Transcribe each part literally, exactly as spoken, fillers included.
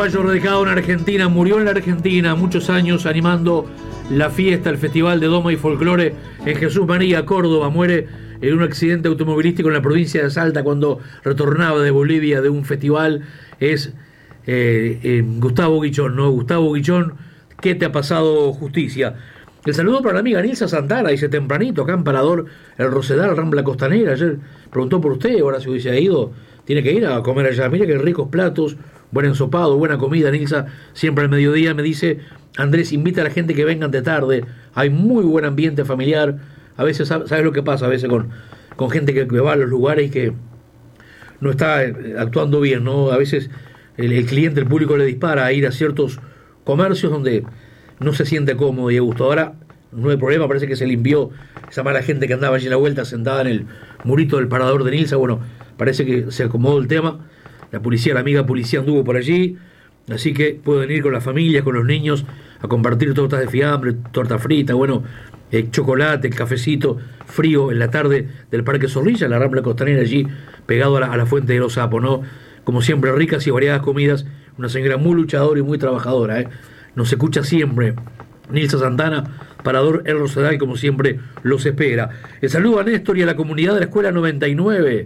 uruguayo radicado en Argentina, murió en la Argentina, muchos años animando la fiesta, el Festival de Doma y Folclore en Jesús María, Córdoba. Muere en un accidente automovilístico en la provincia de Salta cuando retornaba de Bolivia de un festival. Es eh, eh, Gustavo Guichón, ¿no? Gustavo Guichón, ¿qué te ha pasado, justicia? El saludo para la amiga Nilsa Santana, dice tempranito, acá en Parador, el Rosedal, Rambla Costanera. Ayer preguntó por usted, ahora si hubiese ido, tiene que ir a comer allá. Mire que ricos platos, buen ensopado, buena comida. Nilsa, siempre al mediodía me dice, Andrés, invita a la gente que vengan de tarde, hay muy buen ambiente familiar. A veces, ¿sabes lo que pasa? A veces con, con gente que, que va a los lugares y que no está actuando bien, ¿no? A veces el, el cliente, el público le dispara a ir a ciertos comercios donde no se siente cómodo y a gusto. Ahora no hay problema, parece que se limpió esa mala gente que andaba allí en la vuelta sentada en el murito del parador de Nilsa. Bueno, parece que se acomodó el tema. La policía, la amiga policía anduvo por allí, así que pueden ir con las familias, con los niños, a compartir tortas de fiambre, torta frita, bueno, eh, chocolate, cafecito frío en la tarde del Parque Zorrilla, la Rambla Costanera, allí pegado a la, a la Fuente de los Sapos, ¿no? Como siempre, ricas y variadas comidas. Una señora muy luchadora y muy trabajadora, ¿eh? Nos escucha siempre. Nilsa Santana, Parador El Rosedal, como siempre los espera. El saludo a Néstor y a la comunidad de la Escuela noventa y nueve.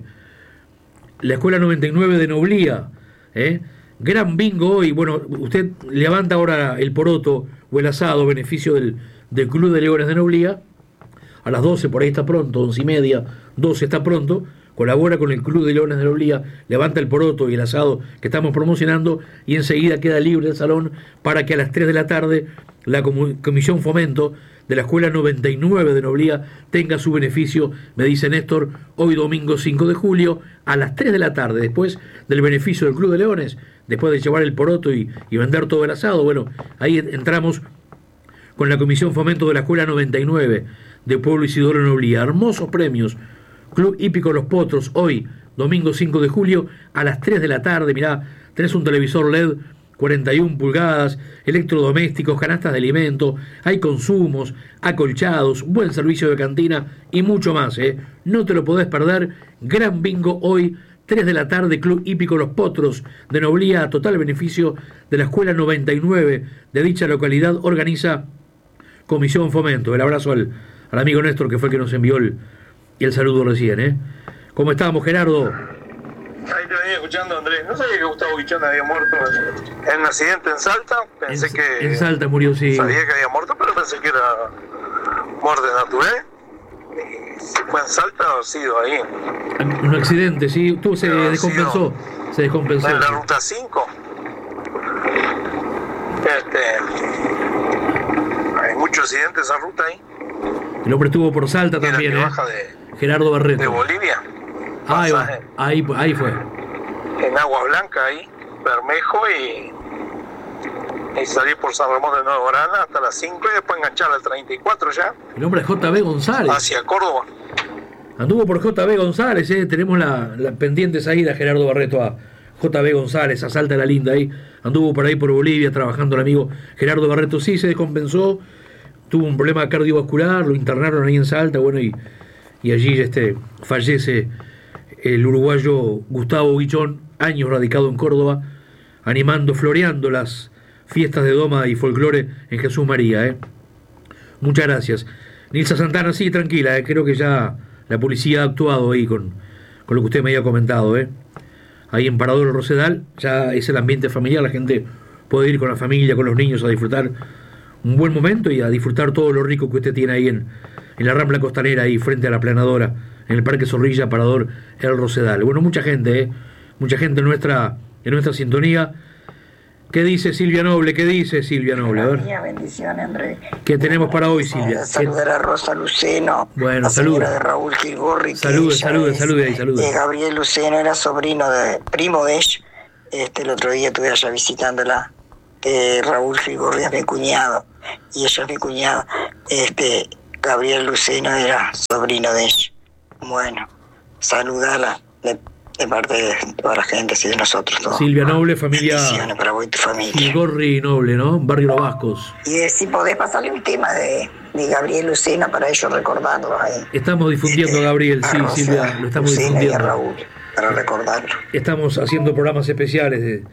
La Escuela noventa y nueve de Noblía, ¿eh? Gran bingo hoy. Bueno, usted levanta ahora el poroto o el asado, beneficio del, del Club de Leones de Noblía. A las doce, por ahí está pronto, once y media, doce está pronto. Colabora con el Club de Leones de Noblía, levanta el poroto y el asado que estamos promocionando y enseguida queda libre el salón para que a las tres de la tarde la Comisión Fomento de la Escuela noventa y nueve de Noblía tenga su beneficio, me dice Néstor, hoy domingo cinco de julio a las tres de la tarde, después del beneficio del Club de Leones, después de llevar el poroto y, y vender todo el asado. Bueno, ahí entramos con la Comisión Fomento de la Escuela noventa y nueve de Pueblo Isidoro Noblía. Hermosos premios. Club Hípico Los Potros, hoy, domingo cinco de julio, a las tres de la tarde. Mirá, tenés un televisor L E D, cuarenta y una pulgadas, electrodomésticos, canastas de alimento, hay consumos, acolchados, buen servicio de cantina y mucho más, ¿eh? No te lo podés perder. Gran bingo hoy, tres de la tarde, Club Hípico Los Potros de Noblía, a total beneficio de la Escuela noventa y nueve de dicha localidad, organiza Comisión Fomento. El abrazo al, al amigo Néstor, que fue el que nos envió el y el saludo recién, ¿eh? ¿Cómo estamos, Gerardo? Ahí te venía escuchando, Andrés. No sabía que Gustavo Guichón había muerto en un accidente en Salta. Pensé en, que... En Salta murió, sí. Sabía que había muerto, pero pensé que era muerte natural. Y si fue en Salta, ha sido ahí. Un accidente, sí. Tú se pero descompensó. Se descompensó. En la ruta cinco. Este... Hay muchos accidentes esa ruta ahí. El hombre estuvo por Salta también, ¿eh? De... Gerardo Barreto. De Bolivia. Ahí va, ahí, ahí fue. En Agua Blanca, ahí, Bermejo, y, y salí por San Ramón de Nuevo Grana hasta las cinco y después enganchar al treinta y cuatro ya. El hombre es J B González. Hacia Córdoba. Anduvo por J B González, ¿eh? Tenemos la, la pendiente salida, Gerardo Barreto, a J B González, a Salta la Linda ahí. Anduvo por ahí por Bolivia trabajando el amigo Gerardo Barreto. Sí, se descompensó. Tuvo un problema cardiovascular, lo internaron ahí en Salta, bueno, y, y allí este, fallece el uruguayo Gustavo Guichón, años radicado en Córdoba, animando, floreando las fiestas de Doma y Folclore en Jesús María, ¿eh? Muchas gracias. Nilsa Santana, sí, tranquila, ¿eh? Creo que ya la policía ha actuado ahí con, con lo que usted me había comentado, ¿eh? Ahí en Parador Rosedal, ya es el ambiente familiar, la gente puede ir con la familia, con los niños a disfrutar un buen momento y a disfrutar todo lo rico que usted tiene ahí en, en la Rambla Costanera, ahí frente a la Planadora, en el Parque Zorrilla, Parador El Rosedal. Bueno, mucha gente, ¿eh? Mucha gente en nuestra, en nuestra sintonía. ¿Qué dice Silvia Noble? ¿Qué dice Silvia Noble? A ver. Bendiciones, Andrés. ¿Qué tenemos para hoy, Silvia? Saludar a Rosa Luceno, bueno, la saluda. señora de Raúl Gilgorri. Salude, salude, salude ahí, salude. Eh, Gabriel Luceno era sobrino de, primo de ella. Este, el otro día estuve allá visitándola. Eh, Raúl Gilgorri es mi cuñado y ella es mi cuñada. Este, Gabriel Luceno era sobrino de ella. Bueno, saludarla de, de parte de toda la gente y de nosotros todos. Silvia Noble, familia para vos y tu familia. Gilgorri Noble, ¿no? Barrio Los Vascos. Y eh, si podés pasarle un tema de, de Gabriel Lucena para ellos recordarlo ahí. Estamos difundiendo, Gabriel, sí, Rosa, Silvia, lo estamos Lucena difundiendo. Y a Raúl, para recordarlo. Estamos haciendo programas especiales de,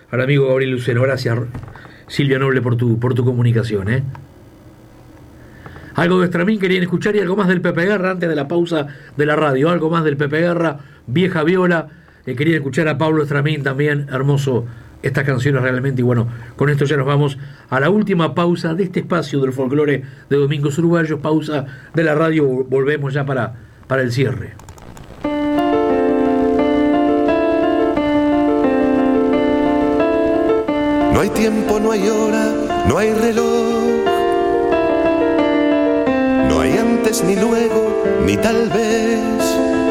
al amigo Gabriel Lucero. Gracias, Silvia Noble, por tu, por tu comunicación, ¿eh? Algo de Estramín querían escuchar y algo más del Pepe Guerra antes de la pausa de la radio. Algo más del Pepe Guerra, Vieja Viola. Eh, querían escuchar a Pablo Estramín también. Hermoso estas canciones realmente. Y bueno, con esto ya nos vamos a la última pausa de este espacio del folclore de Domingos Uruguayos. Pausa de la radio. Volvemos ya para, para el cierre. No hay tiempo, no hay hora, no hay reloj. No hay antes ni luego, ni tal vez.